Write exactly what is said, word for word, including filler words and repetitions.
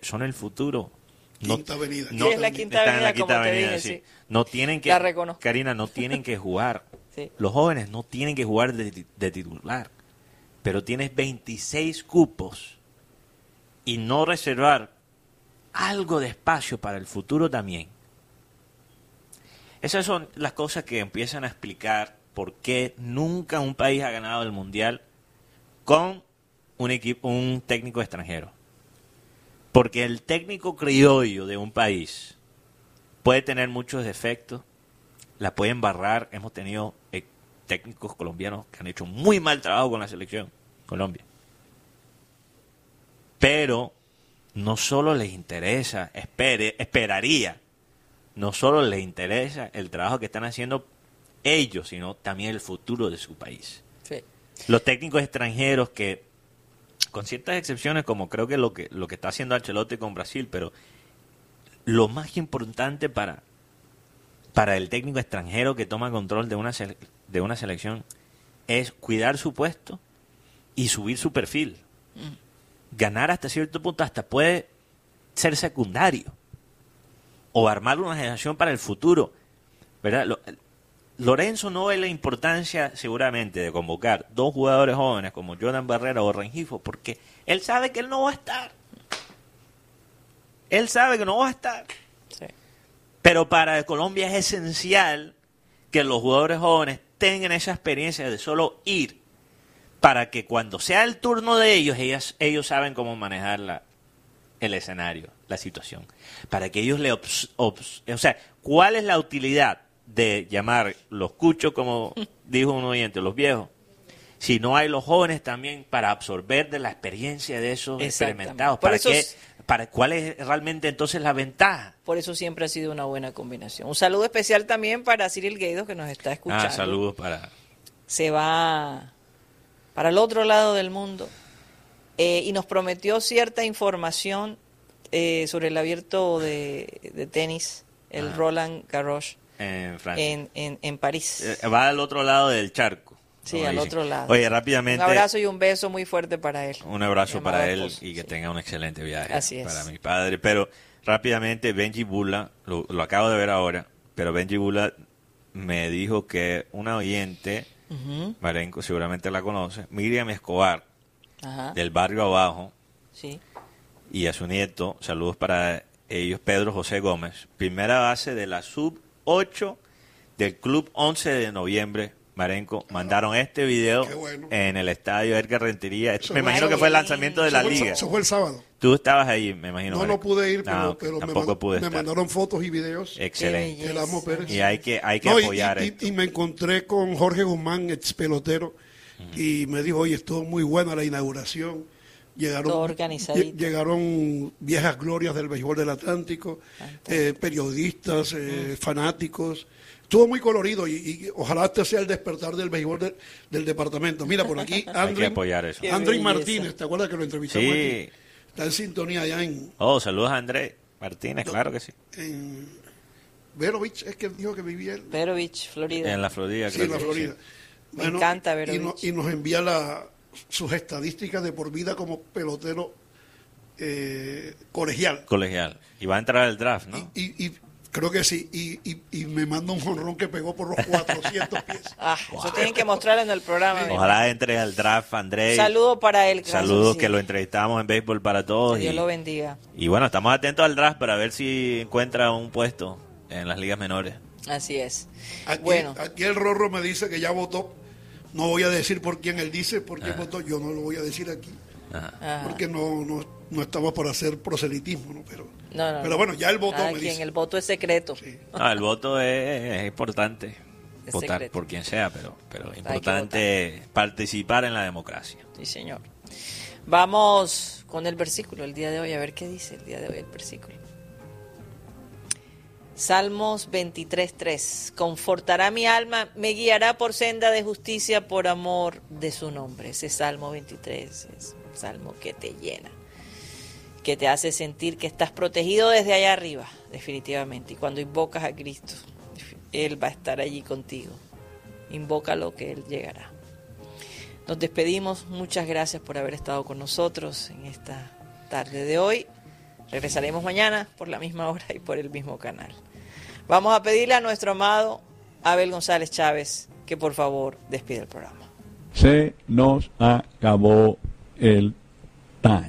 son el futuro. No, Quinta Avenida. no, Sí, es la Quinta están en Avenida, la Quinta como te Avenida, dije, sí. sí. No tienen que, La reconozco. Karina, no tienen que jugar. Sí. Los jóvenes no tienen que jugar de, de titular. Pero tienes veintiséis cupos y no reservar algo de espacio para el futuro también. Esas son las cosas que empiezan a explicar por qué nunca un país ha ganado el Mundial con un equipo, un técnico extranjero. Porque el técnico criollo de un país puede tener muchos defectos, la puede embarrar. Hemos tenido eh, técnicos colombianos que han hecho muy mal trabajo con la selección Colombia. Pero no solo les interesa, espere, esperaría, no solo les interesa el trabajo que están haciendo ellos, sino también el futuro de su país. Sí. Los técnicos extranjeros que, con ciertas excepciones, como creo que lo que lo que está haciendo Ancelotti con Brasil, pero lo más importante para, para el técnico extranjero que toma control de una, sele- de una selección es cuidar su puesto y subir su perfil. Mm. Ganar hasta cierto punto hasta puede ser secundario. O armar una generación para el futuro. ¿Verdad? Lo, Lorenzo no ve la importancia seguramente de convocar dos jugadores jóvenes como Jordan Barrera o Rengifo, porque él sabe que él no va a estar. Él sabe que no va a estar. Sí. Pero para Colombia es esencial que los jugadores jóvenes tengan esa experiencia de solo ir, para que cuando sea el turno de ellos, ellas, ellos saben cómo manejar la, el escenario, la situación. Para que ellos le... Obs, obs, o sea, ¿cuál es la utilidad de llamar los cuchos, como dijo un oyente, los viejos, si no hay los jóvenes también para absorber de la experiencia de esos experimentados? ¿Para qué, para, ¿Cuál es realmente entonces la ventaja? Por eso siempre ha sido una buena combinación. Un saludo especial también para Cyril Gueidos, que nos está escuchando. Ah, saludos para... Se va para el otro lado del mundo eh, y nos prometió cierta información eh, sobre el abierto de, de tenis, el ah. Roland Garros. En Francia. En, en, en París. Eh, va al otro lado del charco. Sí, al otro lado. Oye, rápidamente. Un abrazo y un beso muy fuerte para él. Un abrazo para él esposo, y que sí. tenga un excelente viaje. Así es. Para mi padre. Pero rápidamente, Benji Bula, lo, lo acabo de ver ahora, pero Benji Bula me dijo que una oyente, uh-huh. Marenco, seguramente la conoce, Miriam Escobar, uh-huh. del barrio abajo, sí. y a su nieto, saludos para ellos, Pedro José Gómez, primera base de la sub ocho del Club once de noviembre, Marenco, mandaron este video bueno. en el estadio Edgar Rentería. Eso me imagino que fue el lanzamiento de la eso liga. Fue, eso fue el sábado. Tú estabas ahí, me imagino. No, Marenco. no pude ir, pero, no, pero tampoco me, pude me estar. mandaron fotos y videos. Excelente. El Amo Pérez. Y hay que, hay que no, apoyar y, esto. Y, y me encontré con Jorge Guzmán, ex pelotero, uh-huh. y me dijo, oye, estuvo muy buena la inauguración. Llegaron, llegaron viejas glorias del béisbol del Atlántico, eh, periodistas, eh, uh-huh. fanáticos. Estuvo muy colorido y, y ojalá este sea el despertar del béisbol de, del departamento. Mira, por aquí, André Martínez, ¿te acuerdas que lo entrevistamos sí. aquí? Está en sintonía allá en... Oh, saludos a André Martínez, no, claro que sí. En Vero Beach, es que dijo que vivía en... Vero Beach, Florida. En la Florida, sí, en la Florida. Sí. Bueno, me encanta Vero y, Beach. No, y nos envía la, sus estadísticas de por vida como pelotero eh, colegial. Colegial. Y va a entrar al draft, ¿no? Y... y, y creo que sí, y, y, y me manda un jonrón que pegó por los cuatrocientos pies. Ah, wow. Eso tienen que mostrar en el programa. Ojalá entre al draft, Andrés. Un saludo para él. Saludos, sí. que lo entrevistamos en Béisbol para Todos. Que Dios y, lo bendiga. Y bueno, estamos atentos al draft para ver si encuentra un puesto en las ligas menores. Así es. Aquí, bueno. aquí el Rorro me dice que ya votó. No voy a decir por quién él dice, por quién Ajá. votó. Yo no lo voy a decir aquí. Ajá. Porque no, no, no estamos para hacer proselitismo, ¿no? Pero, no, no, pero bueno, ya el voto me quien, dice. El voto es secreto. Sí. No, el voto es, es importante. Es votar secreto. por quien sea, pero, pero es importante participar en la democracia. Sí, señor. Vamos con el versículo el día de hoy, a ver qué dice el día de hoy el versículo. Salmos veintitrés tres. Confortará mi alma, me guiará por senda de justicia por amor de su nombre. Ese Salmo veintitrés es un salmo que te llena, que te hace sentir que estás protegido desde allá arriba, definitivamente. Y cuando invocas a Cristo, Él va a estar allí contigo. Invócalo que Él llegará. Nos despedimos. Muchas gracias por haber estado con nosotros en esta tarde de hoy. Regresaremos mañana por la misma hora y por el mismo canal. Vamos a pedirle a nuestro amado Abel González Chávez que por favor despida el programa. Se nos acabó el time.